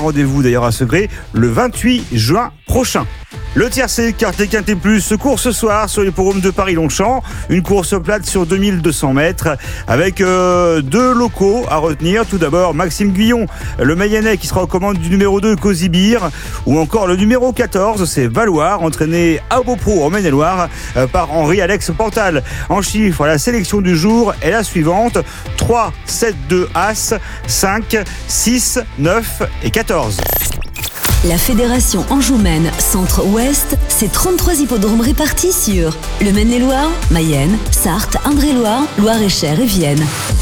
rendez-vous d'ailleurs à Segré le 28 juin prochain. Le tiercé Quartet Quintet Plus se court ce soir sur l'hippodrome de Paris-Longchamp. Une course plate sur 2200 mètres avec deux locaux à retenir. Tout d'abord, Maxime Guyon, le Mayennais qui sera aux commandes du numéro 2, Cosibir. Ou encore le numéro 14, c'est Valoir, entraîné à Beaupro en Maine-et-Loire par Henri-Alex Pantal. En chiffres, la sélection du jour est la suivante: 3, 7, 2, As, 5, 6, 9 et 14. La Fédération Anjou-Maine Centre-Ouest, c'est 33 hippodromes répartis sur le Maine-et-Loire, Mayenne, Sarthe, Indre-et-Loire, Loire-et-Cher et Vienne.